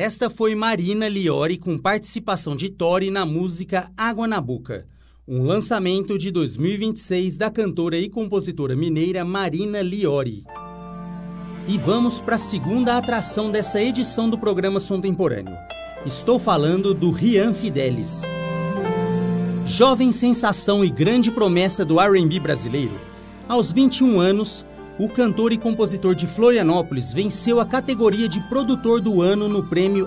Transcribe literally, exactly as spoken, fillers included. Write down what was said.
Esta foi Marina Liori com participação de Tori na música Água na Boca, um lançamento de dois mil e vinte e seis da cantora e compositora mineira Marina Liori. E vamos para a segunda atração dessa edição do programa Som Temporâneo. Estou falando do Ryan Fidelis. Jovem sensação e grande promessa do R and B brasileiro, aos vinte e um anos, o cantor e compositor de Florianópolis venceu a categoria de produtor do ano no prêmio